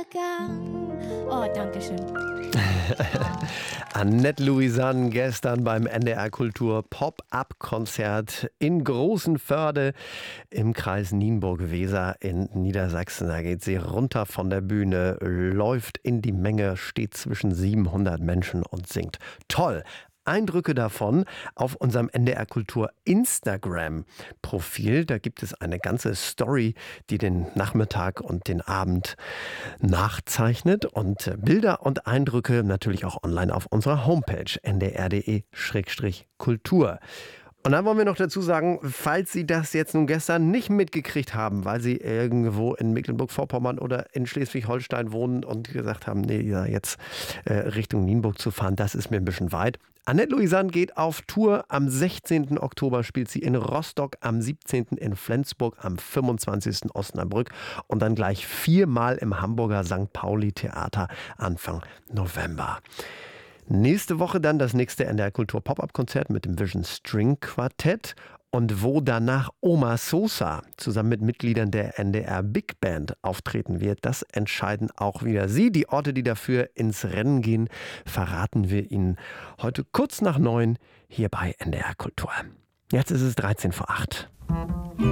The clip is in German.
Untergang. Oh, danke schön. Annette Louisanne gestern beim NDR Kultur Pop-Up-Konzert in Großenförde im Kreis Nienburg-Weser in Niedersachsen. Da geht sie runter von der Bühne, läuft in die Menge, steht zwischen 700 Menschen und singt. Toll! Eindrücke davon auf unserem NDR Kultur Instagram-Profil. Da gibt es eine ganze Story, die den Nachmittag und den Abend nachzeichnet. Und Bilder und Eindrücke natürlich auch online auf unserer Homepage ndr.de/kultur. Und dann wollen wir noch dazu sagen, falls Sie das jetzt nun gestern nicht mitgekriegt haben, weil Sie irgendwo in Mecklenburg-Vorpommern oder in Schleswig-Holstein wohnen und gesagt haben, nee, ja, jetzt Richtung Nienburg zu fahren, das ist mir ein bisschen weit. Annette Louisanne geht auf Tour. Am 16. Oktober spielt sie in Rostock, am 17. in Flensburg, am 25. Osnabrück und dann gleich 4-mal im Hamburger St. Pauli Theater Anfang November. Nächste Woche dann das nächste NDR Kultur Pop-Up-Konzert mit dem Vision String Quartett. Und wo danach Oma Sosa zusammen mit Mitgliedern der NDR Big Band auftreten wird, das entscheiden auch wieder Sie. Die Orte, die dafür ins Rennen gehen, verraten wir Ihnen heute kurz nach 9 hier bei NDR Kultur. Jetzt ist es 13 vor 8.